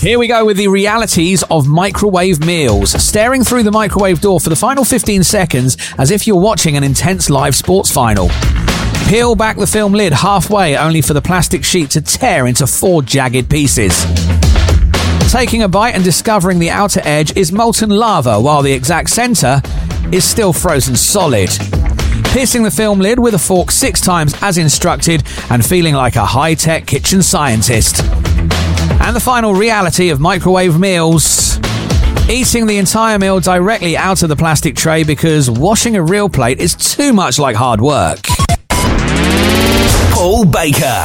Here we go with the realities of microwave meals. Staring through the microwave door for the final 15 seconds as if you're watching an intense live sports final. Peel back the film lid halfway only for the plastic sheet to tear into 4 jagged pieces. Taking a bite and discovering the outer edge is molten lava while the exact centre is still frozen solid. Piercing the film lid with a fork 6 times as instructed and feeling like a high-tech kitchen scientist. And the final reality of microwave meals: eating the entire meal directly out of the plastic tray because washing a real plate is too much like hard work. Paul Baker.